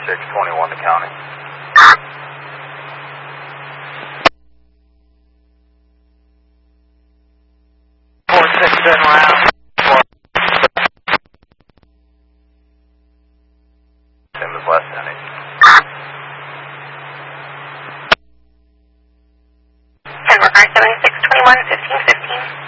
4621 to county. Same as last inning. Denver 7621, 1515.